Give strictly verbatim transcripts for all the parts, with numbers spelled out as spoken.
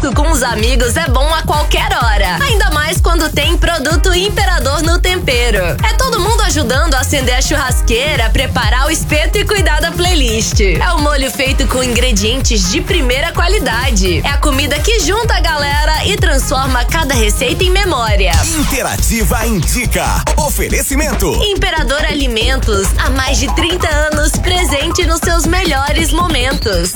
churrasco com os amigos é bom a qualquer hora. Ainda mais quando tem produto Imperador no tempero. É todo mundo ajudando a acender a churrasqueira, preparar o espeto e cuidar da playlist. É o molho feito com ingredientes de primeira qualidade. É a comida que junta a galera e transforma cada receita em memória. Interativa indica. Oferecimento. Imperador Alimentos, há mais de trinta anos presente nos seus melhores momentos.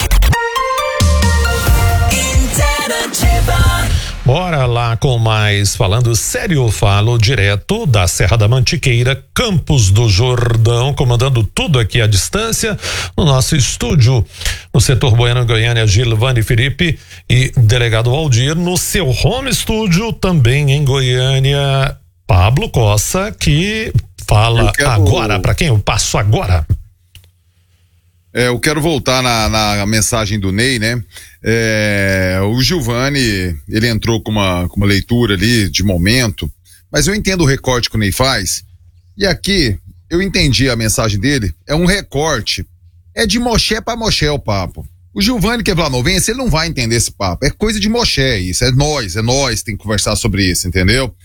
Interativa. Bora lá com mais Falando Sério, falo direto da Serra da Mantiqueira, Campos do Jordão, comandando tudo aqui à distância, no nosso estúdio, no setor Bueno Goiânia, Gilvani Felipe e delegado Aldir, no seu home studio também em Goiânia, Pablo Cossa, que fala quero... agora, para quem eu passo agora? É, eu quero voltar na, na mensagem do Ney, né? É, o Gilvani, ele entrou com uma, com uma leitura ali de momento, mas eu entendo o recorte que o Ney faz, e aqui eu entendi a mensagem dele, é um recorte, é de moché pra moché o papo. O Gilvani que é vlanovense, ele não vai entender esse papo, é coisa de moché isso, é nós, é nós que tem que conversar sobre isso, entendeu?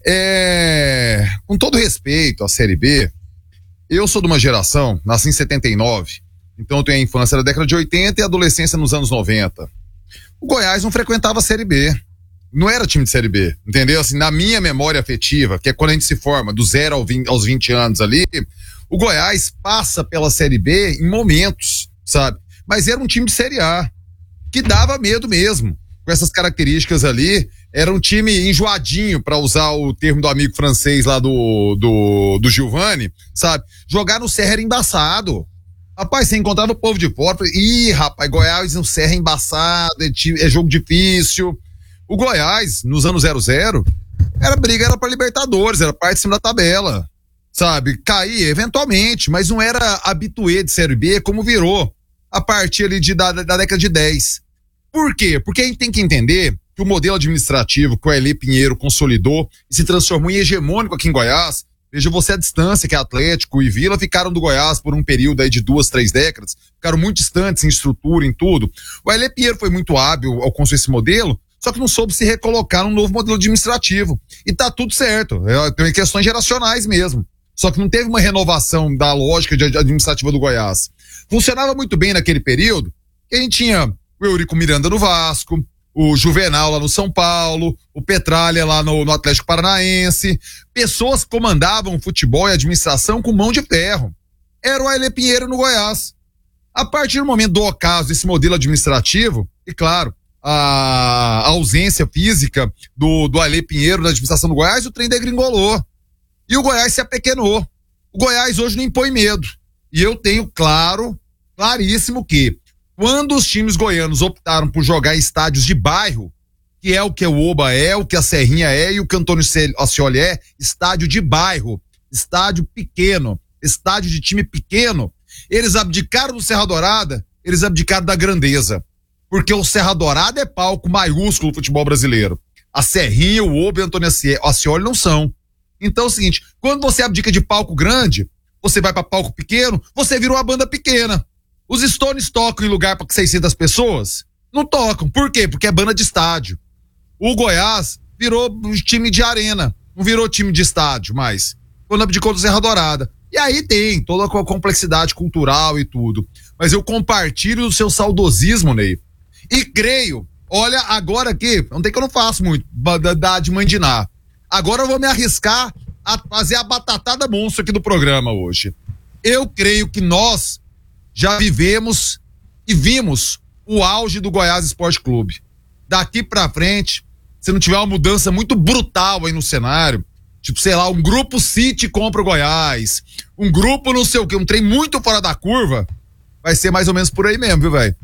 É, com todo respeito à Série B, eu sou de uma geração, nasci em setenta e nove, então eu tenho a infância da década de oitenta e a adolescência nos anos noventa. O Goiás não frequentava a Série B. Não era time de Série B, entendeu? Assim, na minha memória afetiva, que é quando a gente se forma do zero aos vinte anos ali, o Goiás passa pela Série B em momentos, sabe? Mas era um time de Série A, que dava medo mesmo. Com essas características ali, era um time enjoadinho, para usar o termo do amigo francês lá do, do, do Gilvani, sabe? Jogar no Serra era embaçado. Rapaz, você encontrava o povo de fora, ih, rapaz, Goiás no Serra é embaçado, é, é jogo difícil. O Goiás, nos anos zero zero, era briga, era pra Libertadores, era parte de cima da tabela, sabe? Caía eventualmente, mas não era habituê de Série B como virou a partir ali de, da, da década de dez. Por quê? Porque a gente tem que entender que o modelo administrativo que o Ailê Pinheiro consolidou e se transformou em hegemônico aqui em Goiás. Veja você a distância que Atlético e Vila ficaram do Goiás por um período aí de duas, três décadas, ficaram muito distantes em estrutura, em tudo. O Ailê Pinheiro foi muito hábil ao construir esse modelo, só que não soube se recolocar num novo modelo administrativo. E tá tudo certo, é, tem questões geracionais mesmo. Só que não teve uma renovação da lógica de administrativa do Goiás. Funcionava muito bem naquele período, que a gente tinha o Eurico Miranda no Vasco, o Juvenal lá no São Paulo, o Petralha lá no, no Atlético Paranaense, pessoas que comandavam futebol e administração com mão de ferro. Era o Ailê Pinheiro no Goiás. A partir do momento do ocaso desse modelo administrativo, e claro, a, a ausência física do, do Ailê Pinheiro na administração do Goiás, o trem degringolou. E o Goiás se apequenou. O Goiás hoje não impõe medo. E eu tenho claro, claríssimo que quando os times goianos optaram por jogar em estádios de bairro, que é o que o Oba é, o que a Serrinha é e o que o Antônio Ascioli é, estádio de bairro, estádio pequeno, estádio de time pequeno, eles abdicaram do Serra Dourada, eles abdicaram da grandeza. Porque o Serra Dourada é palco maiúsculo do futebol brasileiro. A Serrinha, o Oba e o Antônio Ascioli não são. Então é o seguinte, quando você abdica de palco grande, você vai para palco pequeno, você vira uma banda pequena. Os Stones tocam em lugar para seiscentas pessoas? Não tocam. Por quê? Porque é banda de estádio. O Goiás virou time de arena, não virou time de estádio mais. Quando abdicou do Serra Dourada. E aí tem toda a complexidade cultural e tudo. Mas eu compartilho o seu saudosismo, Ney. E creio, olha, agora aqui, não tem que eu não faço muito, da de mandinar. Agora eu vou me arriscar a fazer a batatada monstro aqui do programa hoje. Eu creio que nós já vivemos e vimos o auge do Goiás Esporte Clube. Daqui pra frente, se não tiver uma mudança muito brutal aí no cenário, tipo, sei lá, um grupo City compra o Goiás, um grupo não sei o que, um trem muito fora da curva, vai ser mais ou menos por aí mesmo, viu, velho?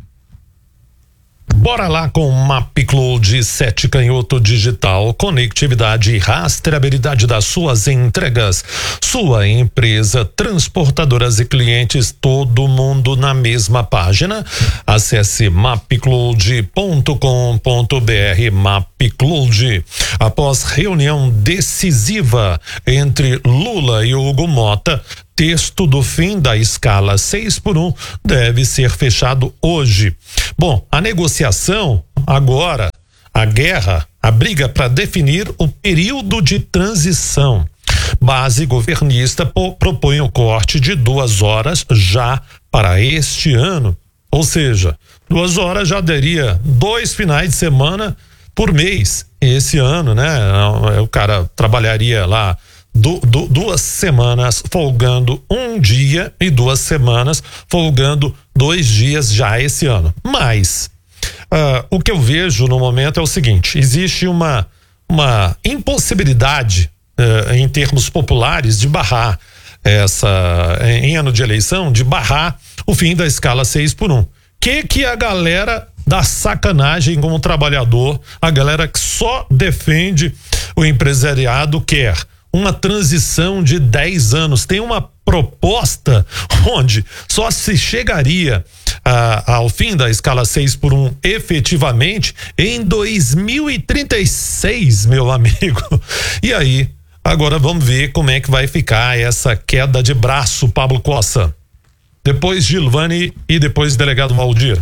Bora lá com o MapCloud sete Canhoto Digital, conectividade e rastreabilidade das suas entregas. Sua empresa, transportadoras e clientes, todo mundo na mesma página. Acesse mapcloud ponto com ponto br. MapCloud. Após reunião decisiva entre Lula e Hugo Mota, texto do fim da escala seis por um deve ser fechado hoje. Bom, a negociação agora a guerra, a briga para definir o período de transição. Base governista propõe o corte de duas horas já para este ano. Ou seja, duas horas já daria dois finais de semana por mês esse ano, né? O cara trabalharia lá du, du, duas semanas folgando um dia e duas semanas folgando dois dias já esse ano. Mas uh, o que eu vejo no momento é o seguinte: existe uma, uma impossibilidade uh, em termos populares de barrar essa, em ano de eleição, de barrar o fim da escala seis por um. Que que a galera da sacanagem com o trabalhador, a galera que só defende o empresariado quer? Uma transição de dez anos. Tem uma proposta onde só se chegaria ah, ao fim da escala seis por um efetivamente em dois mil e trinta e seis, meu amigo. E aí, agora vamos ver como é que vai ficar essa queda de braço, Pablo Cossa. Depois Gilvani e depois delegado Valdir.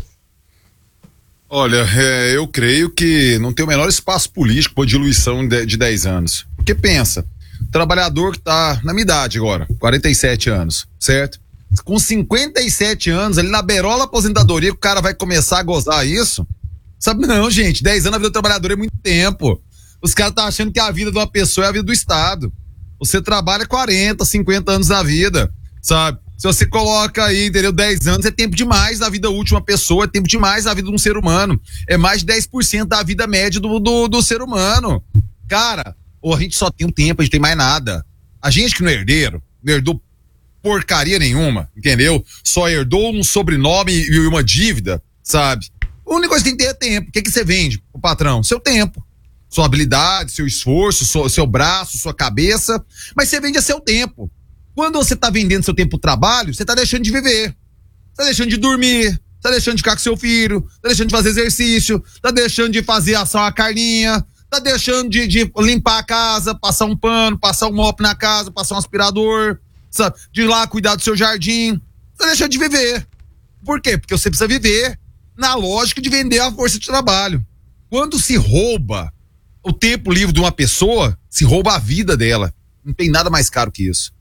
Olha, é, eu creio que não tem o menor espaço político para diluição de, de dez anos. Porque pensa, trabalhador que tá na minha idade agora, quarenta e sete anos, certo? Com cinquenta e sete anos, ali na beirola aposentadoria, o cara vai começar a gozar isso? Sabe, não, gente, dez anos na vida do trabalhador é muito tempo. Os caras estão achando que a vida de uma pessoa é a vida do Estado. Você trabalha quarenta, cinquenta anos na vida, sabe? Se você coloca aí, entendeu, dez anos, é tempo demais na vida útil de uma pessoa, é tempo demais na vida de um ser humano. É mais de dez por cento da vida média do, do, do ser humano. Cara, ou a gente só tem um tempo, a gente tem mais nada. A gente que não é herdeiro, não herdou porcaria nenhuma, entendeu? Só herdou um sobrenome e uma dívida, sabe? A única coisa que tem que ter é tempo. O que que você vende pro patrão? Seu tempo. Sua habilidade, seu esforço, seu, seu braço, sua cabeça, mas você vende a seu tempo. Quando você tá vendendo seu tempo pro trabalho, você tá deixando de viver. Tá deixando de dormir, tá deixando de ficar com seu filho, tá deixando de fazer exercício, tá deixando de fazer assar uma carninha, tá deixando de, de limpar a casa, passar um pano, passar um mop na casa, passar um aspirador, sabe? De ir lá cuidar do seu jardim. Tá deixando de viver. Por quê? Porque você precisa viver na lógica de vender a força de trabalho. Quando se rouba o tempo livre de uma pessoa, se rouba a vida dela. Não tem nada mais caro que isso.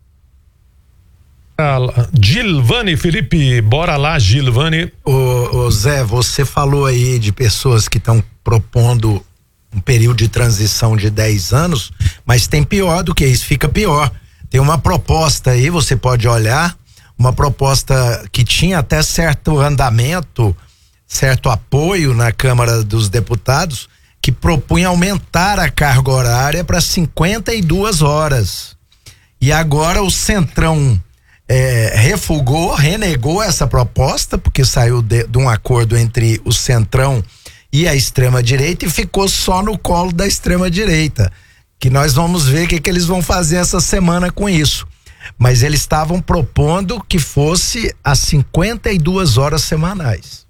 Gilvani, Felipe, bora lá, Gilvani. Ô, ô Zé, você falou aí de pessoas que estão propondo um período de transição de dez anos, mas tem pior do que isso, fica pior. Tem uma proposta aí, você pode olhar, uma proposta que tinha até certo andamento, certo apoio na Câmara dos Deputados, que propunha aumentar a carga horária para cinquenta e duas horas. E agora o Centrão É, refugou, renegou essa proposta, porque saiu de, de um acordo entre o Centrão e a extrema-direita e ficou só no colo da extrema-direita, que nós vamos ver o que, que eles vão fazer essa semana com isso. Mas eles estavam propondo que fosse às cinquenta e duas horas semanais.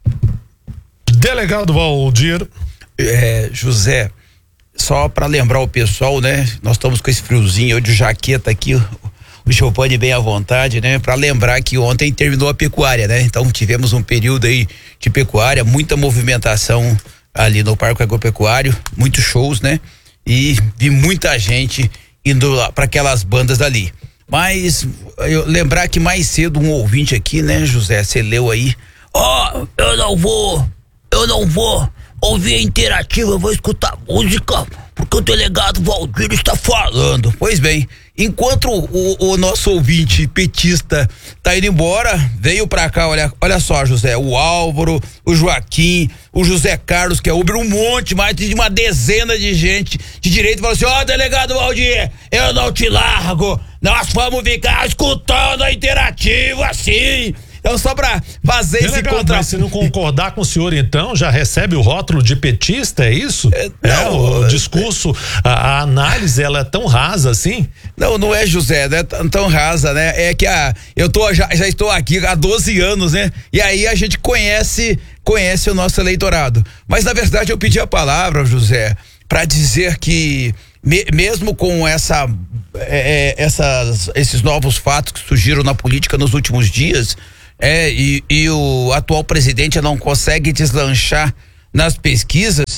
Delegado Valdir. É, José, só para lembrar o pessoal, né? Nós estamos com esse friozinho de jaqueta aqui, o Giovanni bem à vontade, né? Para lembrar que ontem terminou a pecuária, né? Então tivemos um período aí de pecuária, muita movimentação ali no Parque Agropecuário, muitos shows, né? E vi muita gente indo lá para aquelas bandas ali. Mas eu lembrar que mais cedo um ouvinte aqui, né, José, você leu aí, ó, oh, eu não vou, eu não vou ouvir a interativa, eu vou escutar música, porque o delegado Valdir está falando. Pois bem, enquanto o, o nosso ouvinte petista tá indo embora, veio pra cá, olha, olha só, José, o Álvaro, o Joaquim, o José Carlos, que é Uber, um monte, mais de uma dezena de gente de direito, falou assim, ó, oh, delegado Valdir, eu não te largo, nós vamos ficar escutando a interativa assim. Então, só pra fazer esse contra... Mas se não concordar com o senhor, então, já recebe o rótulo de petista, é isso? É, não, é o, o discurso, a, a análise, ela é tão rasa assim? Não, não é, José, não é tão, tão rasa, né? É que a, eu tô, já, já estou aqui há doze anos, né? E aí a gente conhece, conhece o nosso eleitorado. Mas, na verdade, eu pedi a palavra, José, pra dizer que me, mesmo com essa, é, essas, esses novos fatos que surgiram na política nos últimos dias, É, e, e o atual presidente não consegue deslanchar nas pesquisas,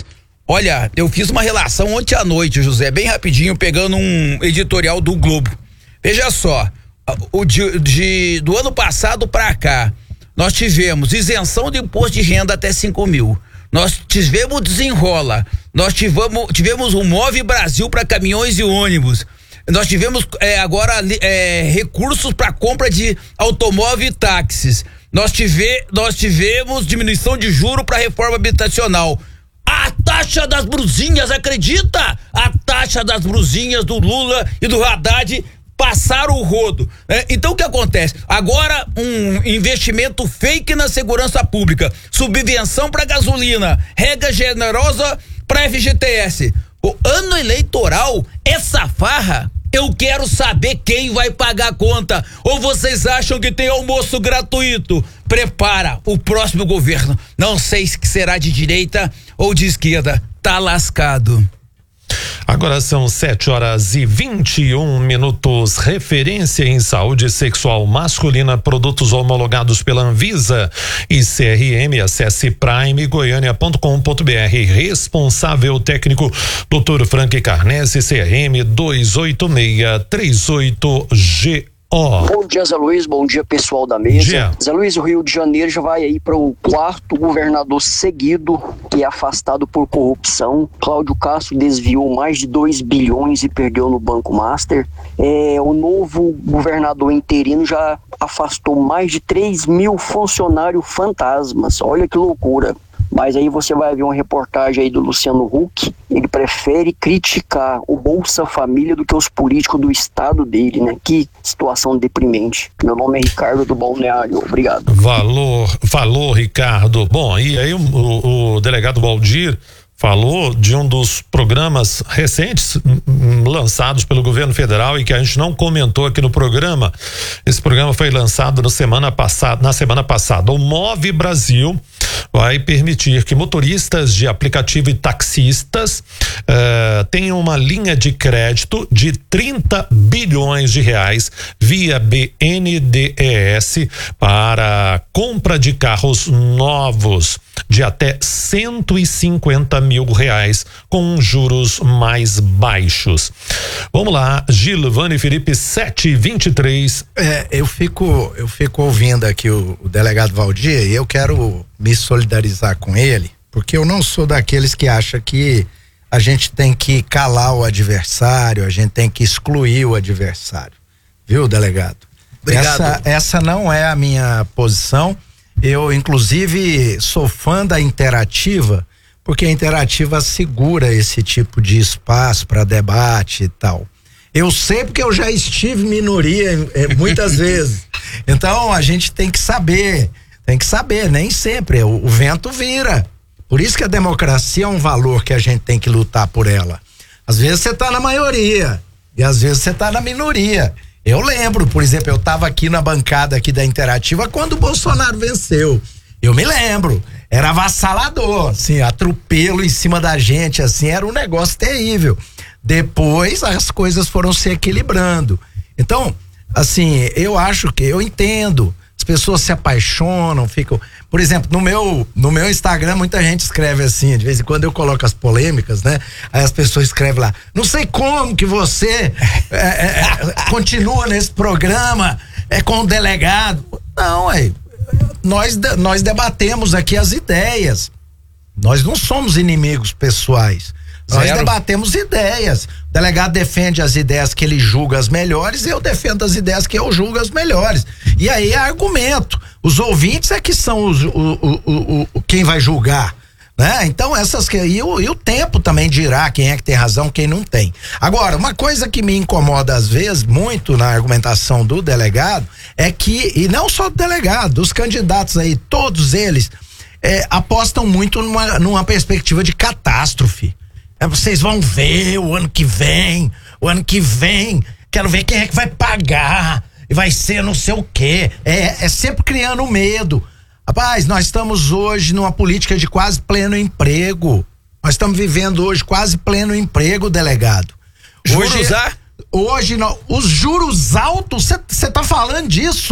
Olha, eu fiz uma relação ontem à noite, José, bem rapidinho, pegando um editorial do Globo. Veja só, o de, de do ano passado para cá, nós tivemos isenção de imposto de renda até cinco mil. Nós tivemos desenrola, nós tivemos, tivemos o Move Brasil para caminhões e ônibus. Nós tivemos é, agora é, recursos para compra de automóvel e táxis. Nós, tive, nós tivemos diminuição de juro para reforma habitacional. A taxa das brusinhas, acredita? A taxa das brusinhas do Lula e do Haddad passaram o rodo, né? Então o que acontece? Agora um investimento fake na segurança pública, subvenção para gasolina, regra generosa para F G T S. O ano eleitoral, essa farra, eu quero saber quem vai pagar a conta. Ou vocês acham que tem almoço gratuito? Prepara o próximo governo. Não sei se será de direita ou de esquerda. Tá lascado. Agora são sete horas e vinte e um minutos. Referência em saúde sexual masculina, produtos homologados pela Anvisa e C R M. Acesse prime goiânia ponto com ponto br. Responsável técnico doutor Frank Carnese, C R M dois oito seis três oito G. Oh. Bom dia, Zé Luiz, bom dia pessoal da mesa. Dia. Zé Luiz, o Rio de Janeiro já vai aí para o quarto governador seguido que é afastado por corrupção. Cláudio Castro desviou mais de dois bilhões e perdeu no Banco Master. É, o novo governador interino já afastou mais de três mil funcionários fantasmas. Olha que loucura. Mas aí você vai ver uma reportagem aí do Luciano Huck, ele prefere criticar o Bolsa Família do que os políticos do estado dele, né? Que situação deprimente. Meu nome é Ricardo do Balneário, obrigado. Valor, falou Ricardo. Bom, e aí o, o, o delegado Valdir falou de um dos programas recentes lançados pelo governo federal e que a gente não comentou aqui no programa. Esse programa foi lançado na semana passada, na semana passada. O Move Brasil vai permitir que motoristas de aplicativo e taxistas uh, tenham uma linha de crédito de trinta bilhões de reais via B N D E S para compra de carros novos de até cento e cinquenta mil reais com juros mais baixos. Vamos lá, Gilvane Felipe, sete e vinte e três. É, eu fico, eu fico ouvindo aqui o, o delegado Valdir e eu quero me solidarizar com ele, porque eu não sou daqueles que acham que a gente tem que calar o adversário, a gente tem que excluir o adversário. Viu, delegado? Obrigado. Essa, essa não é a minha posição. Eu, inclusive, sou fã da Interativa, porque a Interativa segura esse tipo de espaço para debate e tal. Eu sei porque eu já estive minoria é, muitas vezes. Então, a gente tem que saber, tem que saber, nem sempre, o, o vento vira. Por isso que a democracia é um valor que a gente tem que lutar por ela. Às vezes você tá na maioria e às vezes você tá na minoria. Eu lembro, por exemplo, eu tava aqui na bancada aqui da Interativa quando o Bolsonaro venceu. Eu me lembro, era avassalador, assim, atropelo em cima da gente, assim, era um negócio terrível. Depois as coisas foram se equilibrando. Então, assim, eu acho que, eu entendo, as pessoas se apaixonam, ficam, por exemplo, no meu, no meu Instagram muita gente escreve assim, de vez em quando eu coloco as polêmicas, né? Aí as pessoas escrevem lá, não sei como que você é, é, continua nesse programa, é com o delegado. Não, é, nós, nós debatemos aqui as ideias, nós não somos inimigos pessoais. Nós Zero. debatemos ideias. O delegado defende as ideias que ele julga as melhores e eu defendo as ideias que eu julgo as melhores. E aí é argumento. Os ouvintes é que são os, o, o, o, o, quem vai julgar, né? Então essas que e o, e o tempo também dirá quem é que tem razão, quem não tem. Agora, uma coisa que me incomoda às vezes muito na argumentação do delegado é que, e não só do delegado, dos candidatos aí, todos eles é, apostam muito numa, numa perspectiva de catástrofe. É, vocês vão ver o ano que vem, o ano que vem, quero ver quem é que vai pagar, e vai ser não sei o quê. É, é sempre criando medo. Rapaz, nós estamos hoje numa política de quase pleno emprego. Nós estamos vivendo hoje quase pleno emprego, delegado. Juros, Hoje, hoje não, os juros altos, você tá falando disso.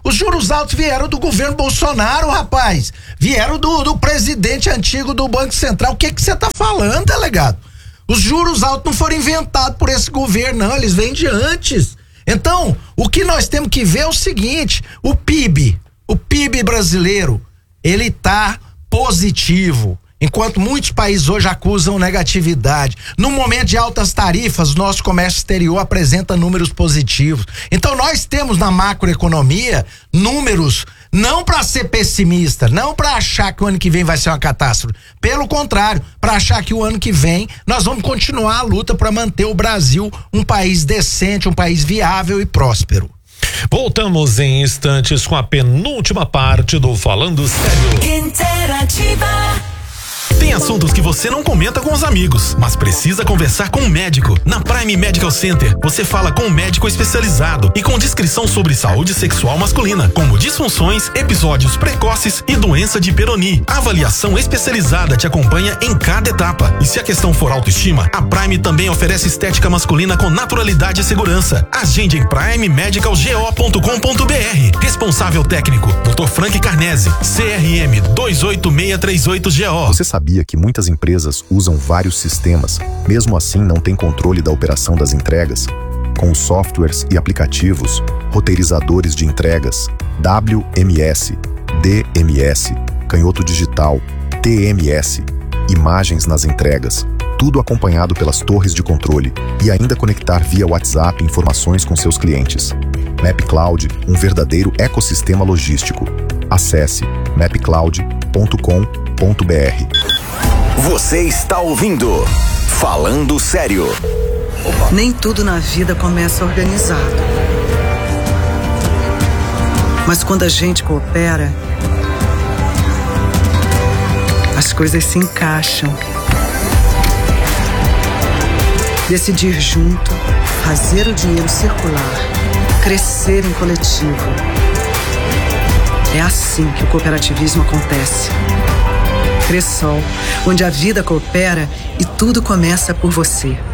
Os juros altos vieram do governo Bolsonaro, rapaz. Vieram do, do presidente antigo do Banco Central. O que que você tá falando, delegado? Os juros altos não foram inventados por esse governo, não. Eles vêm de antes. Então, o que nós temos que ver é o seguinte: o P I B, o P I B brasileiro, ele tá positivo. Enquanto muitos países hoje acusam negatividade. No momento de altas tarifas, o nosso comércio exterior apresenta números positivos. Então nós temos na macroeconomia números não para ser pessimista, não para achar que o ano que vem vai ser uma catástrofe. Pelo contrário, para achar que o ano que vem nós vamos continuar a luta para manter o Brasil um país decente, um país viável e próspero. Voltamos em instantes com a penúltima parte do Falando Sério. Interativa. Tem assuntos que você não comenta com os amigos, mas precisa conversar com um médico. Na Prime Medical Center, você fala com um médico especializado e com descrição sobre saúde sexual masculina, como disfunções, episódios precoces e doença de Peyronie. A avaliação especializada te acompanha em cada etapa. E se a questão for autoestima, a Prime também oferece estética masculina com naturalidade e segurança. Agende em prime medical go ponto com ponto br. Responsável técnico, doutor Frank Carnese, C R M dois oito seis três oito G O. Você sabia que muitas empresas usam vários sistemas, mesmo assim não tem controle da operação das entregas? Com os softwares e aplicativos, roteirizadores de entregas, W M S, D M S, canhoto digital, T M S, imagens nas entregas, tudo acompanhado pelas torres de controle e ainda conectar via WhatsApp informações com seus clientes. MapCloud, um verdadeiro ecossistema logístico. Acesse map cloud ponto com ponto br. Você está ouvindo Falando Sério. Nem tudo na vida começa organizado. Mas quando a gente coopera, as coisas se encaixam. Decidir junto, fazer o dinheiro circular, crescer em coletivo. É assim que o cooperativismo acontece. Cressol, onde a vida coopera e tudo começa por você.